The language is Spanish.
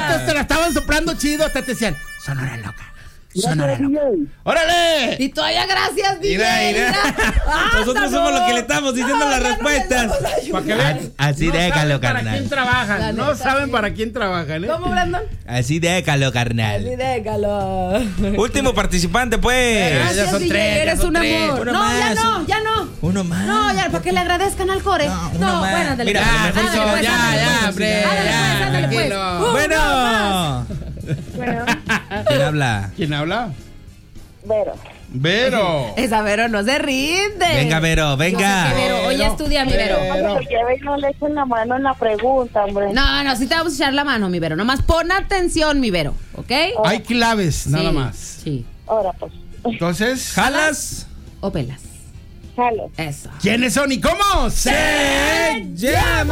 vatos te la estaban soplando chido, hasta te decían, Sonora loca. Sonora loca. ¡Órale! Y todavía gracias, DJ. Mira. Nosotros somos los que le estamos diciendo las respuestas. Para que vean. Así déjalo, ¿Para carnal. quién trabajan? La No neta, saben sí. para quién trabajan, ¿eh? ¿Cómo, Brandon? Así déjalo, Así carnal. déjalo. Último participante, pues. Gracias, son DJ, tres, ya eres son un tres. amor. Uno No, más. ya no. Uno más. No, ya, para que le agradezcan al core. No, uno más. Bueno, ándale. Mira, pues. mejor Ándale, son- pues, ya, ándale, ya, pues. hombre, Ándale, ya, pues, ándale, pues. tranquilo. Uno más. Bueno. Bueno, ¿Quién habla? ¿Quién habla? Vero. Vero. Esa Vero no se rinde. Venga, Vero, Yo sé venga. que Vero, hoy estudia mi Vero. Porque no le echen la mano en la pregunta, hombre. No, sí te vamos a echar la mano, mi Vero. Nomás pon atención, mi Vero, ¿ok? Hay claves, nada Sí, más. Sí. Ahora pues, Entonces, ¿Jalas? O pelas. jalo. Eso. ¿quiénes son y cómo? ¡Se llama!